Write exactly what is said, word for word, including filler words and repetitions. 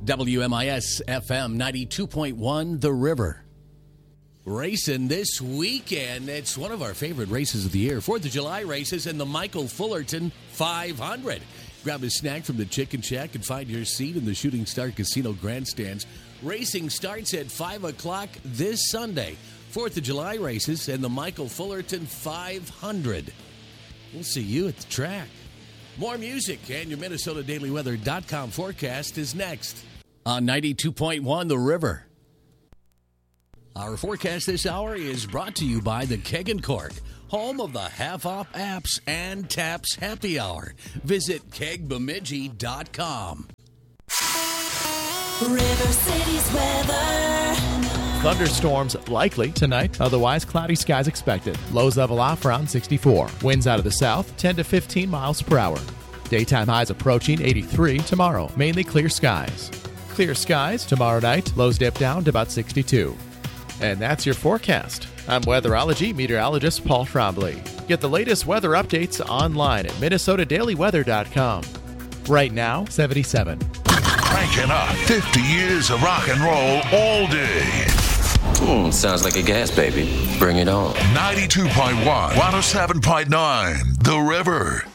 W M I S F M ninety-two point one, The River. Racing this weekend. It's one of our favorite races of the year. fourth of July races and the Michael Fullerton five hundred. Grab a snack from the Chicken Shack and find your seat in the Shooting Star Casino grandstands. Racing starts at five o'clock this Sunday. fourth of July races and the Michael Fullerton five hundred. We'll see you at the track. More music and your Minnesota Daily Weather dot com forecast is next on ninety-two point one The River. Our forecast this hour is brought to you by the Keg and Cork, home of the half-off apps and Taps Happy Hour. Visit keg bemidji dot com. River City's weather. Thunderstorms likely tonight, otherwise cloudy skies expected. Lows level off around sixty-four. Winds out of the south, ten to fifteen miles per hour. Daytime highs approaching eighty-three tomorrow. Mainly clear skies. Clear skies tomorrow night. Lows dip down to about sixty-two. And that's your forecast. I'm weatherology meteorologist Paul Trombley. Get the latest weather updates online at Minnesota Daily Weather dot com. Right now, seventy-seven. Cranking up fifty years of rock and roll all day. Hmm, sounds like a gas baby. Bring it on. ninety-two point one, one oh seven point nine, The River.